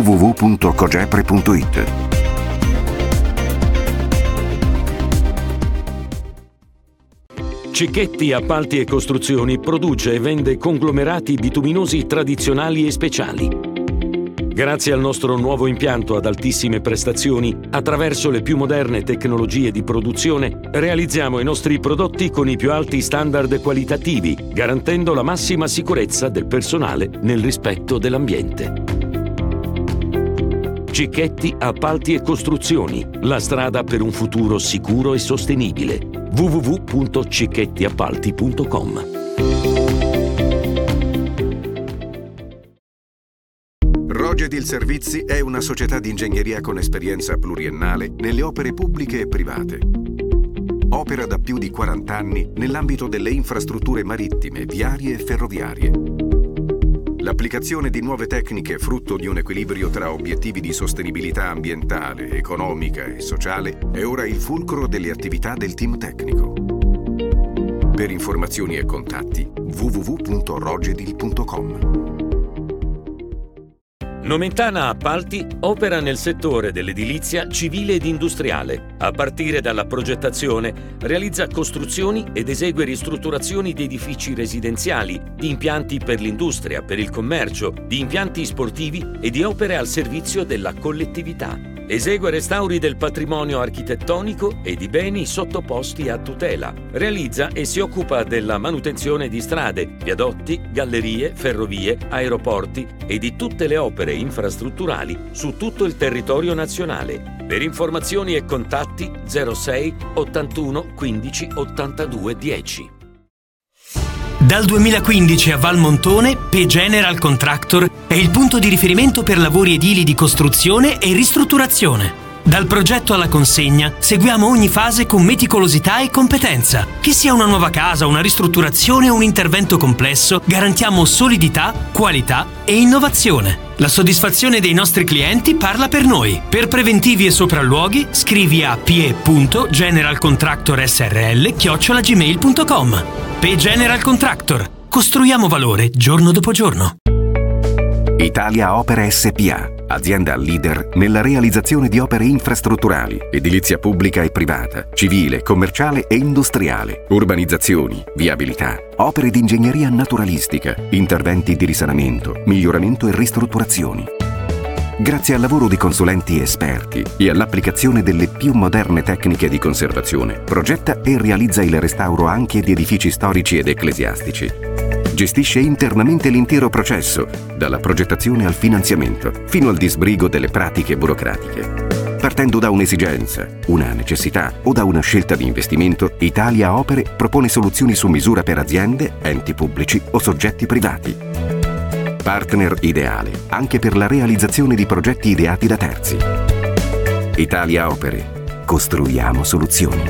www.cogepre.it. Cicchetti Appalti e Costruzioni produce e vende conglomerati bituminosi tradizionali e speciali. Grazie al nostro nuovo impianto ad altissime prestazioni, attraverso le più moderne tecnologie di produzione, realizziamo i nostri prodotti con i più alti standard qualitativi, garantendo la massima sicurezza del personale nel rispetto dell'ambiente. Cicchetti Appalti e Costruzioni, la strada per un futuro sicuro e sostenibile. www.cicchettiappalti.com. Rogedil Servizi è una società di ingegneria con esperienza pluriennale nelle opere pubbliche e private. Opera da più di 40 anni nell'ambito delle infrastrutture marittime, viarie e ferroviarie. L'applicazione di nuove tecniche frutto di un equilibrio tra obiettivi di sostenibilità ambientale, economica e sociale è ora il fulcro delle attività del team tecnico. Per informazioni e contatti www.rogedil.com. Nomentana Appalti opera nel settore dell'edilizia civile ed industriale. A partire dalla progettazione, realizza costruzioni ed esegue ristrutturazioni di edifici residenziali, di impianti per l'industria, per il commercio, di impianti sportivi e di opere al servizio della collettività. Esegue restauri del patrimonio architettonico e di beni sottoposti a tutela. Realizza e si occupa della manutenzione di strade, viadotti, gallerie, ferrovie, aeroporti e di tutte le opere infrastrutturali su tutto il territorio nazionale. Per informazioni e contatti 06 81 15 82 10. Dal 2015 a Valmontone, P General Contractor è il punto di riferimento per lavori edili di costruzione e ristrutturazione. Dal progetto alla consegna seguiamo ogni fase con meticolosità e competenza. Che sia una nuova casa, una ristrutturazione o un intervento complesso, garantiamo solidità, qualità e innovazione. La soddisfazione dei nostri clienti parla per noi. Per preventivi e sopralluoghi scrivi a pie.generalcontractorsrl@gmail.com. P General Contractor. Costruiamo valore giorno dopo giorno. Italia Opere SpA, azienda leader nella realizzazione di opere infrastrutturali, edilizia pubblica e privata, civile, commerciale e industriale, urbanizzazioni, viabilità, opere di ingegneria naturalistica, interventi di risanamento, miglioramento e ristrutturazioni. Grazie al lavoro di consulenti esperti e all'applicazione delle più moderne tecniche di conservazione, progetta e realizza il restauro anche di edifici storici ed ecclesiastici. Gestisce internamente l'intero processo, dalla progettazione al finanziamento, fino al disbrigo delle pratiche burocratiche. Partendo da un'esigenza, una necessità o da una scelta di investimento, Italia Opere propone soluzioni su misura per aziende, enti pubblici o soggetti privati. Partner ideale anche per la realizzazione di progetti ideati da terzi. Italia Opere. Costruiamo soluzioni.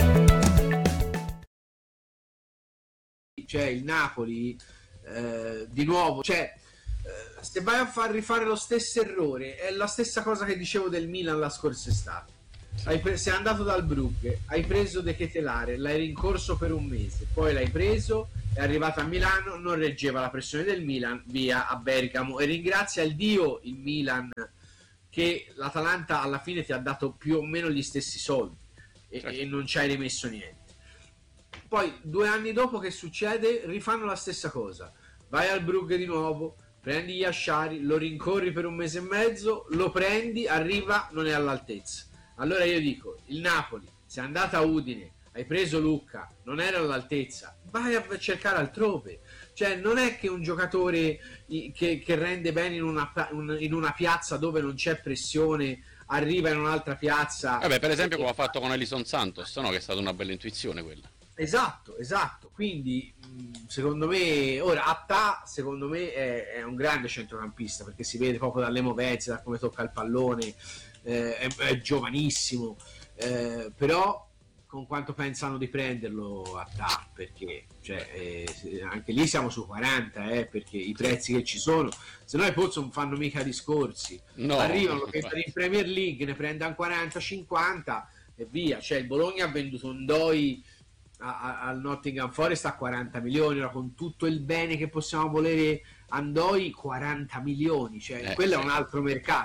C'è il Napoli, di nuovo, se vai a far rifare lo stesso errore, è la stessa cosa che dicevo del Milan la scorsa estate. Sei andato dal Brugge, hai preso De Ketelare, l'hai rincorso per un mese, poi l'hai preso, è arrivato a Milano, non reggeva la pressione del Milan, via a Bergamo, e ringrazia il Dio il Milan che l'Atalanta alla fine ti ha dato più o meno gli stessi soldi e non ci hai rimesso niente. Poi 2 anni dopo che succede? Rifanno la stessa cosa, vai al Brugge di nuovo, prendi Yashari, lo rincorri per un mese e mezzo, lo prendi, arriva, non è all'altezza. Allora io dico, il Napoli, sei andato a Udine, hai preso Lucca, non era all'altezza, vai a cercare altrove. Cioè non è che un giocatore che rende bene in una piazza dove non c'è pressione arriva in un'altra piazza. Per esempio come ha fatto con Elison Santos, no? Che è stata una bella intuizione quella. Esatto, quindi secondo me ora Attà secondo me è un grande centrocampista, perché si vede proprio dalle movenze, da come tocca il pallone, è giovanissimo, però con quanto pensano di prenderlo Attà, perché anche lì siamo su 40, perché i prezzi che ci sono, se no i Pozzo non fanno mica discorsi, arrivano che in Premier League ne prendono 40-50 e via. Cioè il Bologna ha venduto un Doi al Nottingham Forest a 40 milioni, ora con tutto il bene che possiamo volere Andoi, 40 milioni, quello è un altro mercato.